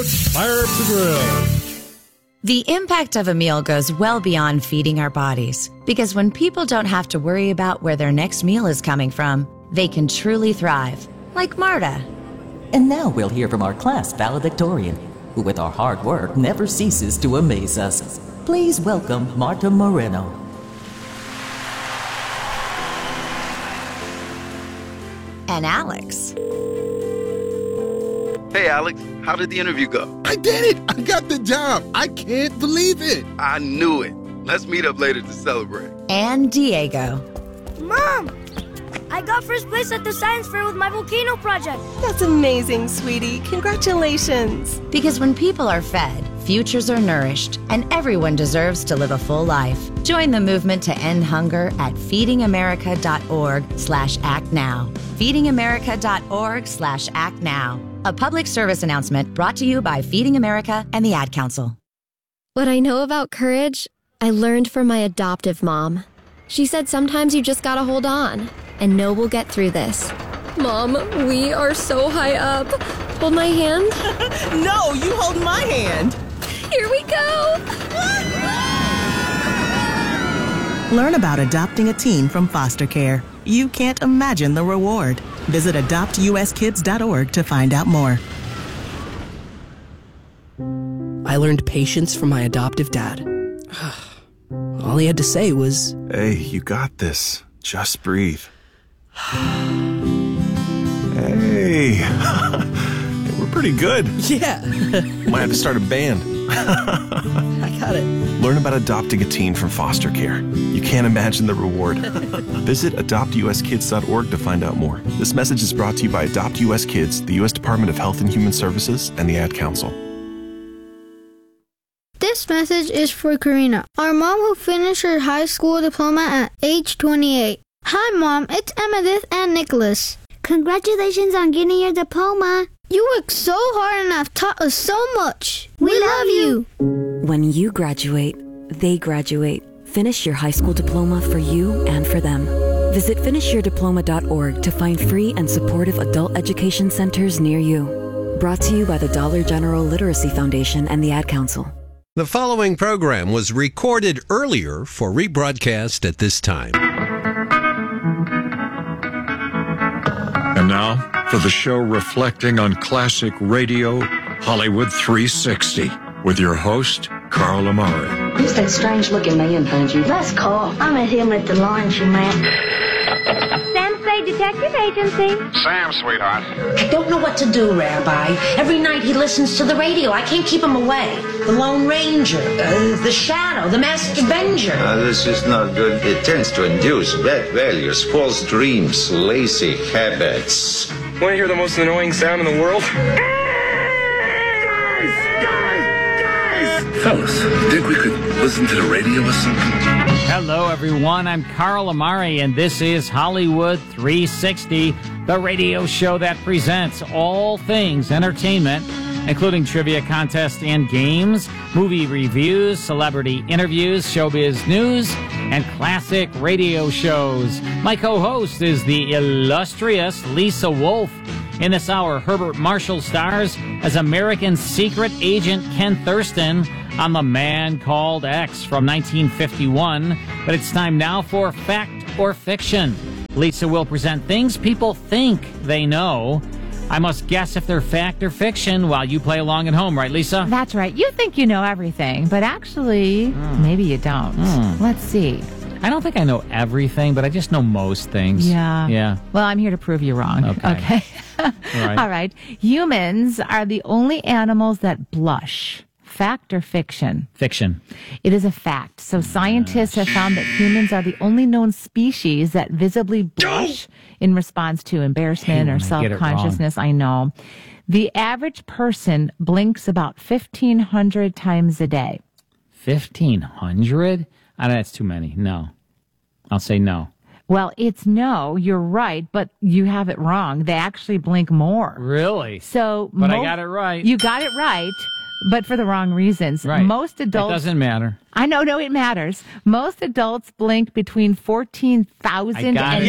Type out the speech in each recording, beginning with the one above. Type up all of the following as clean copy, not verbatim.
Fire up the grill. The impact of a meal goes well beyond feeding our bodies, because when people don't have to worry about where their next meal is coming from, they can truly thrive, like Marta. And now we'll hear from our class valedictorian, who with our hard work never ceases to amaze us. Please welcome Marta Moreno. And Alex. Hey, Alex, how did the interview go? I did it! I got the job! I can't believe it! I knew it. Let's meet up later to celebrate. And Diego. Mom! I got first place at the science fair with my volcano project. That's amazing, sweetie. Congratulations. Because when people are fed, futures are nourished, and everyone deserves to live a full life. Join the movement to end hunger at feedingamerica.org/actnow. feedingamerica.org/actnow. A public service announcement brought to you by Feeding America and the Ad Council. What I know about courage, I learned from my adoptive mom. She said sometimes you just gotta hold on and know we'll get through this. Mom, we are so high up. Hold my hand. No, you hold my hand. Here we go. Learn about adopting a teen from foster care. You can't imagine the reward. Visit adoptuskids.org to find out more. I learned patience from my adoptive dad. All he had to say was, "Hey, you got this. Just breathe." Hey, we're pretty good. Yeah. Might have to start a band. I got it. Learn about adopting a teen from foster care. You can't imagine the reward. Visit adoptuskids.org to find out more. This message is brought to you by Adopt US Kids, the U.S. Department of Health and Human Services, and the Ad Council. This message is for Karina, our mom who finished her high school diploma at age 28. Hi, Mom. It's Emmettith and Nicholas. Congratulations on getting your diploma. You worked so hard and have taught us so much. We love you. When you graduate, they graduate. Finish your high school diploma for you and for them. Visit finishyourdiploma.org to find free and supportive adult education centers near you. Brought to you by the Dollar General Literacy Foundation and the Ad Council. The following program was recorded earlier for rebroadcast at this time. And now, for the show reflecting on classic radio, Hollywood 360, with your host, Carl Amari. Who's that strange-looking man behind you? That's Carl. I met him at the laundromat. Sam Say Detective Agency. Sam, sweetheart. I don't know what to do, Rabbi. Every night he listens to the radio. I can't keep him away. The Lone Ranger, the Shadow, the Masked Avenger. This is not good. It tends to induce bad values, false dreams, lazy habits. Want to hear the most annoying sound in the world? Fellas, think we could listen to the radio or something? Hello, everyone. I'm Carl Amari, and this is Hollywood 360, the radio show that presents all things entertainment, including trivia contests and games, movie reviews, celebrity interviews, showbiz news, and classic radio shows. My co-host is the illustrious Lisa Wolf. In this hour, Herbert Marshall stars as American secret agent Ken Thurston on The Man Called X from 1951. But it's time now for Fact or Fiction. Lisa will present things people think they know. I must guess if they're fact or fiction while you play along at home, right, Lisa? That's right. You think you know everything, but actually, maybe you don't. Let's see. I don't think I know everything, but I just know most things. Yeah. Well, I'm here to prove you wrong. Okay. All right. Humans are the only animals that blush. Fact or fiction? Fiction. It is a fact. So scientists have found that humans are the only known species that visibly blush in response to embarrassment or self-consciousness. I know. The average person blinks about 1,500 times a day. 1,500? I don't know, that's too many. No. I'll say no. Well, it's no, you're right, but you have it wrong. They actually blink more. Really? But I got it right. You got it right, but for the wrong reasons. Right. Most adults... It doesn't matter. I know, no, it matters. Most adults blink between 14,000 and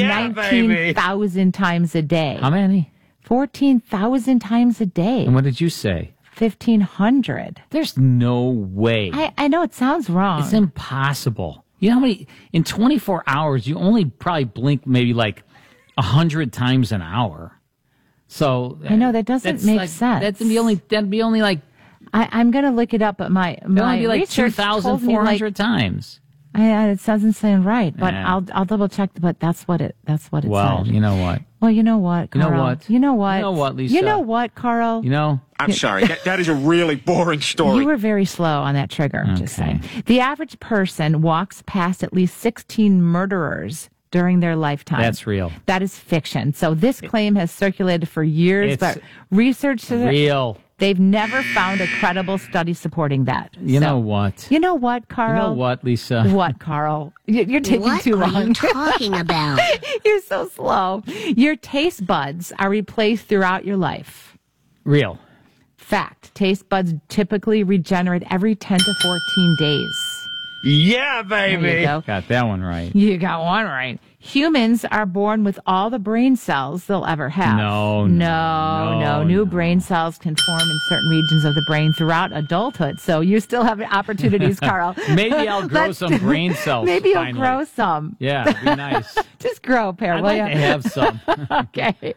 19,000 times a day. How many? 14,000 times a day. And what did you say? 1,500. There's no way. I know it sounds wrong. It's impossible. You know how many, in 24 hours, you only probably blink maybe like 100 times an hour. So I know that doesn't make sense. That'd be only like, I'm going to look it up, but my be like research 2,400 times. It doesn't sound right, but I'll double check. But that's what it said. Well, you know what? Well, you know what, Carl? You know what? You know what? You know what, Lisa? You know what, Carl? You know? I'm sorry. That is a really boring story. You were very slow on that trigger. Okay. Just saying. The average person walks past at least 16 murderers during their lifetime. That's real. That is fiction. So this claim has circulated for years, but research real. They've never found a credible study supporting that. You know what? You know what, Carl? You know what, Lisa? What, Carl? You're taking too long. What are you talking about? You're so slow. Your taste buds are replaced throughout your life. Real. Fact. Taste buds typically regenerate every 10 to 14 days. Yeah, baby. There you go. Got that one right. You got one right. Humans are born with all the brain cells they'll ever have. No. New brain cells can form in certain regions of the brain throughout adulthood. So you still have opportunities, Carl. Maybe I'll grow some brain cells. Maybe you'll finally. grow some. Yeah, it'd be nice. Just grow a pair, I'd will like you? to have some. Okay.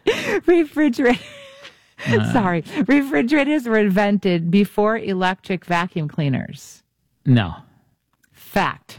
Refrigerators were invented before electric vacuum cleaners. No. Fact.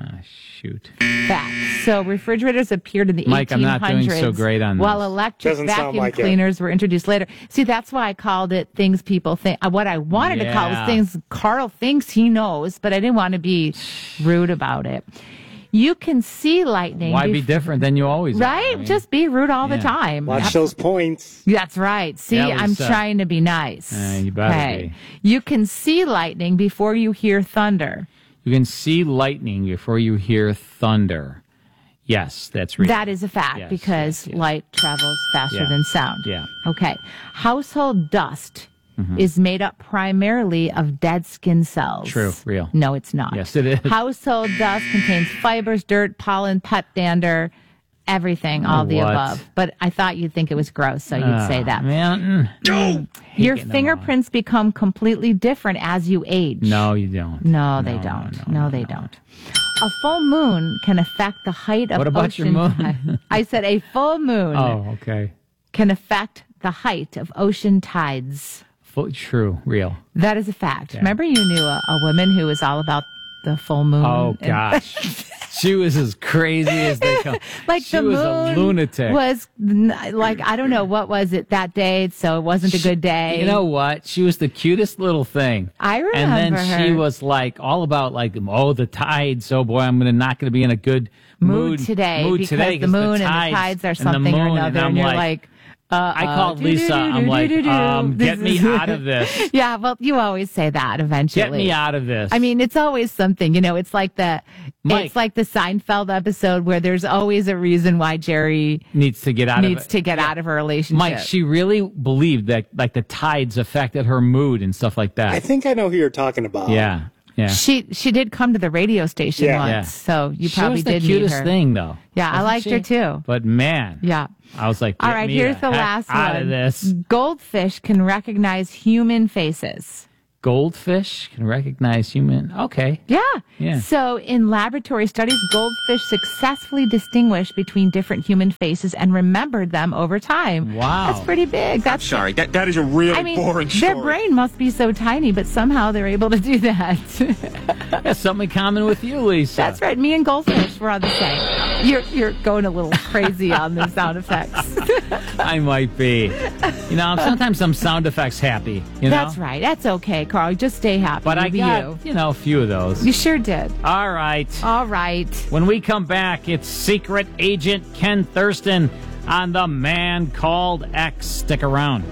Shoot. Fact. So refrigerators appeared in the 1800s. Mike, I'm not doing so great on this. While electric vacuum cleaners were introduced later. See, that's why I called it things people think. What I wanted to call was things Carl thinks he knows, but I didn't want to be rude about it. You can see lightning. Why be different than you always right? are? I mean, just be rude all the time. Watch those points. That's right. See, Yeah, I'm Lisa. trying to be nice. You better be. You can see lightning before you hear thunder. You can see lightning before you hear thunder. Yes, that's real. That is a fact because light travels faster than sound. Yeah. Okay. Household dust is made up primarily of dead skin cells. True. Real. No, it's not. Yes, it is. Household dust contains fibers, dirt, pollen, pet dander, everything, all the above. But I thought you'd think it was gross, so you'd say that. Man. Your fingerprints become completely different as you age. No, you don't. No, they don't. No, they don't. A full moon can affect the height of What about ocean your moon? I said a full moon Okay. can affect the height of ocean tides. True. Real. That is a fact. Remember you knew a woman who was all about the full moon? Oh, gosh. She was as crazy as they come. Like she the was moon a lunatic. was like, I don't know, what was it that day? So it wasn't a good day. You know what? She was the cutest little thing. I remember And then she her. was like all about like, oh, the tides. Oh boy, I'm not going to be in a good mood today mood because today the moon and the tides are something or another. And you're like, I called Lisa. I'm like, get me out of this. Yeah, well, you always say that eventually. Get me out of this. I mean, it's always something, it's like Mike. it's like the Seinfeld episode where there's always a reason why Jerry needs to get out of a relationship. Mike, she really believed that like the tides affected her mood and stuff like that. I think I know who you're talking about. Yeah. Yeah. She did come to the radio station once, so you probably she was the did cutest meet her. thing, though. Yeah, I liked her too. But man, Yeah. I was like, All get right, me here's the heck last out one. of this. Goldfish can recognize human faces. Goldfish can recognize human. Okay. Yeah. So in laboratory studies, goldfish successfully distinguished between different human faces and remembered them over time. Wow. That's pretty big. I'm sorry. That is a really boring story. Their brain must be so tiny, but somehow they're able to do that. That's something in common with you, Lisa. That's right. Me and goldfish, we're on the same. You're going a little crazy on the sound effects. I might be. Sometimes I'm sound effects happy. That's right. That's okay, Carl. Just stay happy. But I be got, you. a few of those. You sure did. All right. All right. When we come back, it's Secret Agent Ken Thurston on The Man Called X. Stick around.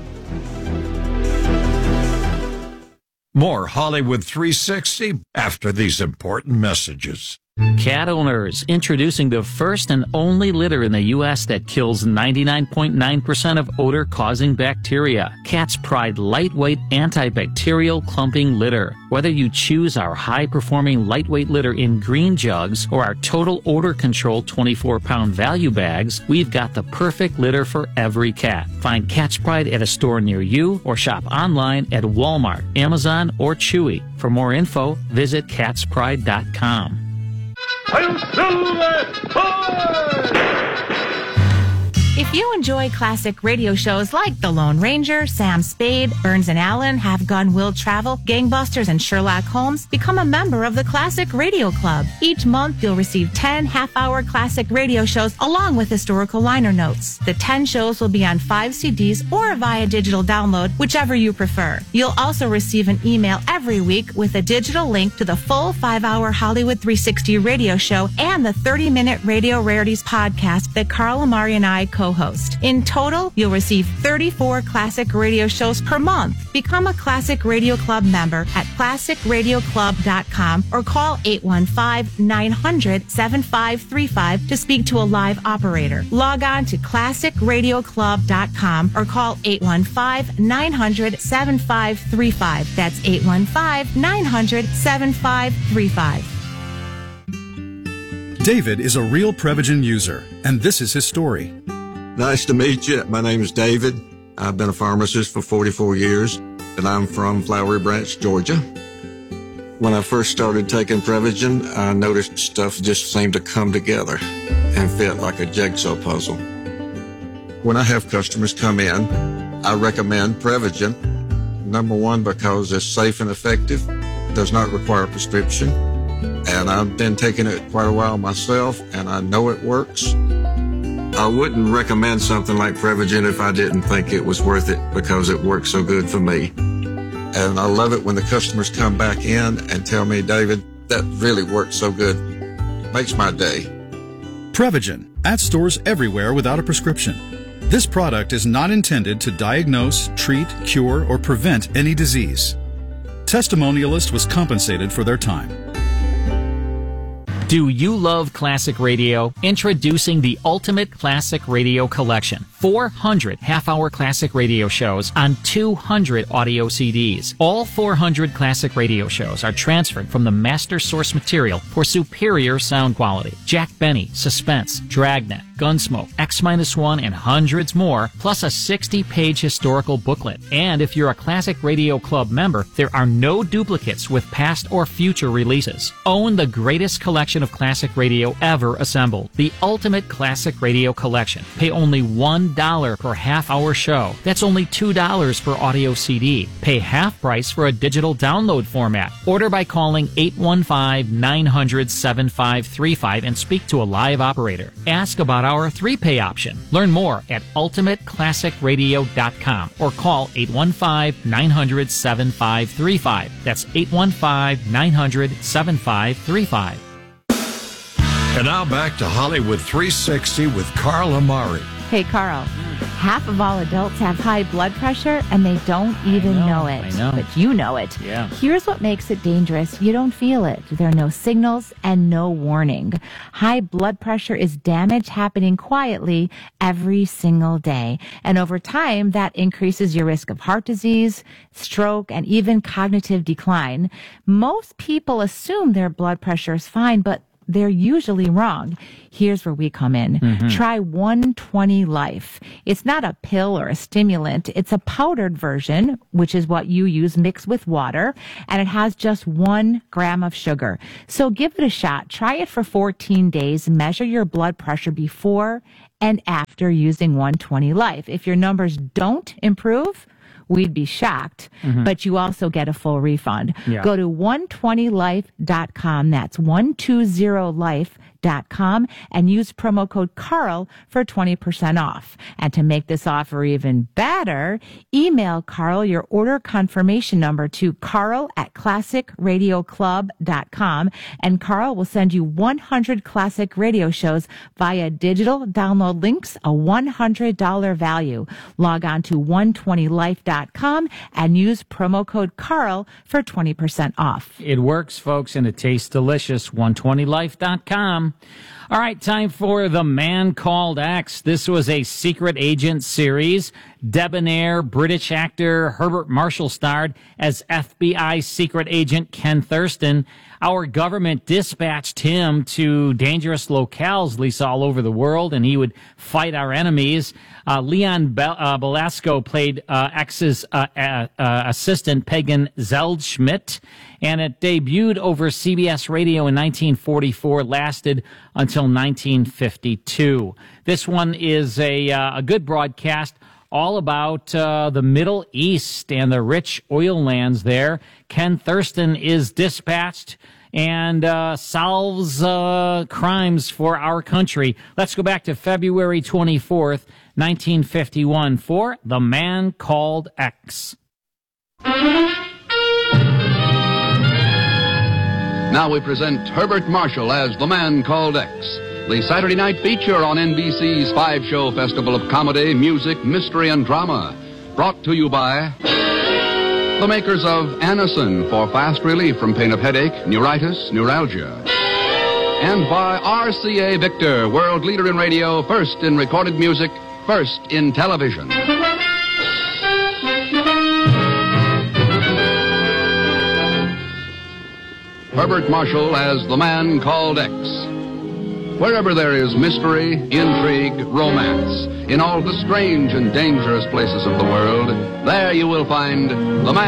More Hollywood 360 after these important messages. Cat owners, introducing the first and only litter in the U.S. that kills 99.9% of odor-causing bacteria. Cat's Pride lightweight antibacterial clumping litter. Whether you choose our high-performing lightweight litter in green jugs or our total odor control 24-pound value bags, we've got the perfect litter for every cat. Find Cat's Pride at a store near you or shop online at Walmart, Amazon, or Chewy. For more info, visit catspride.com. If you enjoy classic radio shows like The Lone Ranger, Sam Spade, Burns and Allen, Have Gun Will Travel, Gangbusters, and Sherlock Holmes, become a member of the Classic Radio Club. Each month, you'll receive 10 half-hour classic radio shows along with historical liner notes. The 10 shows will be on 5 CDs or via digital download, whichever you prefer. You'll also receive an email every week with a digital link to the full 5-hour Hollywood 360 radio show and the 30-minute Radio Rarities podcast that Carl Amari and I co-host. In total, you'll receive 34 classic radio shows per month. Become a Classic Radio Club member at classicradioclub.com or call 815-900-7535 to speak to a live operator. Log on to classicradioclub.com or call 815-900-7535. That's 815-900-7535. David is a real Prevagen user, and this is his story. Nice to meet you. My name is David. I've been a pharmacist for 44 years, and I'm from Flowery Branch, Georgia. When I first started taking Prevagen, I noticed stuff just seemed to come together and fit like a jigsaw puzzle. When I have customers come in, I recommend Prevagen. Number one, because it's safe and effective, does not require a prescription, and I've been taking it quite a while myself, and I know it works. I wouldn't recommend something like Prevagen if I didn't think it was worth it because it works so good for me. And I love it when the customers come back in and tell me, David, that really worked so good. Makes my day. Prevagen, at stores everywhere without a prescription. This product is not intended to diagnose, treat, cure, or prevent any disease. Testimonialist was compensated for their time. Do you love classic radio? Introducing the Ultimate Classic Radio Collection. 400 half-hour classic radio shows on 200 audio CDs. All 400 classic radio shows are transferred from the master source material for superior sound quality. Jack Benny, Suspense, Dragnet, Gunsmoke, X-1, and hundreds more, plus a 60-page historical booklet. And if you're a Classic Radio Club member, there are no duplicates with past or future releases. Own the greatest collection of classic radio ever assembled. The Ultimate Classic Radio Collection. Pay only $1 per half-hour show. That's only $2 per audio CD. Pay half price for a digital download format. Order by calling 815-900-7535 and speak to a live operator. Ask about our 3-pay option. Learn more at ultimateclassicradio.com or call 815-900-7535. That's 815-900-7535. And now back to Hollywood 360 with Carl Amari. Hey, Carl, half of all adults have high blood pressure, and they don't even know it. I know. But you know it. Yeah. Here's what makes it dangerous. You don't feel it. There are no signals and no warning. High blood pressure is damage happening quietly every single day. And over time, that increases your risk of heart disease, stroke, and even cognitive decline. Most people assume their blood pressure is fine, but they're usually wrong. Here's where we come in. Try 120 Life. It's not a pill or a stimulant. It's a powdered version, which is what you use mixed with water, and it has just 1 gram of sugar. So give it a shot. Try it for 14 days. Measure your blood pressure before and after using 120 Life. If your numbers don't improve, we'd be shocked, but you also get a full refund. Yeah. Go to 120life.com. That's 120life.com. onlife.com and use promo code Carl for 20% off. And to make this offer even better, email Carl your order confirmation number to carl@classicradioclub.com, and Carl will send you 100 classic radio shows via digital download links, a $100 value. Log on to 120life.com and use promo code Carl for 20% off. It works, folks, and it tastes delicious. 120life.com. All right, time for The Man Called X. This was a secret agent series. Debonair British actor Herbert Marshall starred as FBI secret agent Ken Thurston. Our government dispatched him to dangerous locales, Lisa, all over the world, and he would fight our enemies. Leon Belasco played X's assistant, Pagan Zeldschmidt, and it debuted over CBS Radio in 1944, lasted until 1952. This one is a good broadcast, all about the Middle East and the rich oil lands there. Ken Thurston is dispatched and solves crimes for our country. Let's go back to February 24th, 1951 for The Man Called X. Now we present Herbert Marshall as The Man Called X, the Saturday night feature on NBC's 5-show festival of comedy, music, mystery, and drama. Brought to you by the makers of Anacin for fast relief from pain of headache, neuritis, neuralgia. And by RCA Victor, world leader in radio, first in recorded music, first in television. Herbert Marshall as The Man Called X. Wherever there is mystery, intrigue, romance, in all the strange and dangerous places of the world, there you will find The Man